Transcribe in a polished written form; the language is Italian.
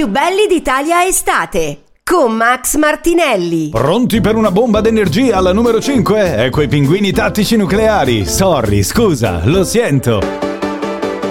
più belli d'Italia estate con Max Martinelli. Pronti per una bomba d'energia alla numero 5? Ecco i pinguini tattici nucleari. Sorry, scusa, lo sento.